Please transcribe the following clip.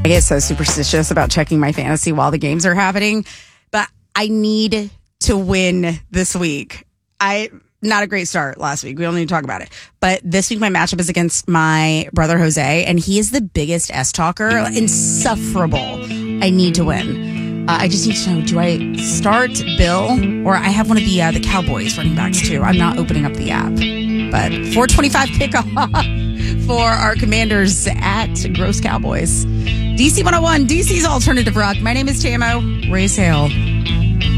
I get so superstitious about checking my fantasy while the games are happening, but I need to win this week. Not a great start last week. We don't need to talk about it. But this week, my matchup is against my brother, Jose, and he is the biggest S-talker. Insufferable. I need to win. I just need to know, do I start Bill, or I have one of the Cowboys running backs too. I'm not opening up the app. But 4:25 kickoff for our Commanders at Gross Cowboys. DC 101, DC's Alternative Rock. My name is Tamo. Raise Hale.